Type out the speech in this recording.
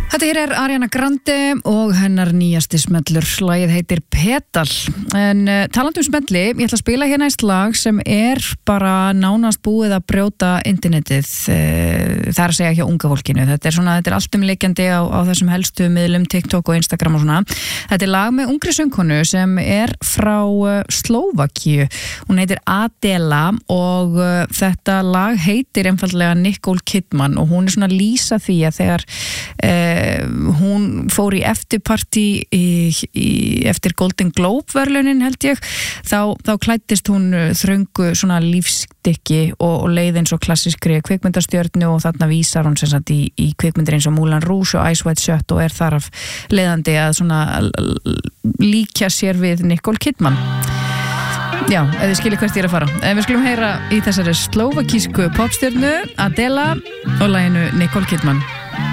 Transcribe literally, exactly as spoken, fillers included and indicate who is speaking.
Speaker 1: Þetta hér er Ariana Grande og hennar nýjasti smellur. Lagið heitir Petal. En uh, talandi um smelli, ég ætla að spila hérna eitt lag sem er bara nánast búið að brjóta internetið. Uh, það er að segja hjá unga fólkinu. Þetta er svona, þetta er allt umleikjandi á, á þessum helstu miðlum TikTok og Instagram og svona. Þetta er lag með ungri söngkonu sem er frá uh, Slóvakíu. Hún heitir Adela og uh, þetta lag heitir einfaldlega Nicole Kidman og hún er svona að lýsa því að þegar uh, hún fór í eftirparti í, í, eftir Golden Globe verðlaunin held ég þá, þá klæddist hún þröngu svona lífsstykki og, og leið eins og klassískri kvikmyndastjörnu og þarna vísar hún sem sagt í, í kvikmyndir eins og Moulin Rouge og Eyes Wide Shut og er þar af leiðandi að svona líkja sér við Nicole Kidman. Já, ef þið skiljið hvert ég er að fara. En við skulum heyra í þessari slóvakísku popstjörnu Adela og laginu Nicole Kidman.